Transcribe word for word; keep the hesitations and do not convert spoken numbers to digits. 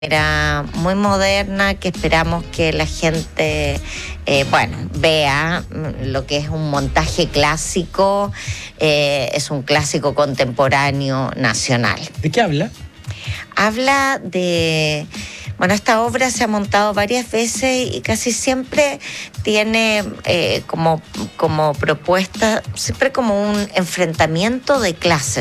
Era muy moderna, que esperamos que la gente, eh, bueno, vea lo que es un montaje clásico, eh, es un clásico contemporáneo nacional. ¿De qué habla? Habla de... Bueno, esta obra se ha montado varias veces y casi siempre tiene eh, como, como propuesta, siempre como un enfrentamiento de clases.